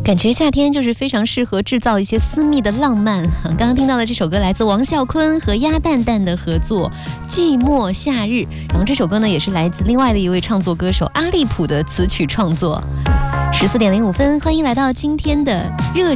感觉夏天就是非常适合制造一些私密的浪漫。刚刚听到的这首歌来自王啸坤和鸭蛋蛋的合作《寂寞夏日》，然后这首歌呢也是来自另外的一位创作歌手阿利普的词曲创作。14:05，欢迎来到今天的热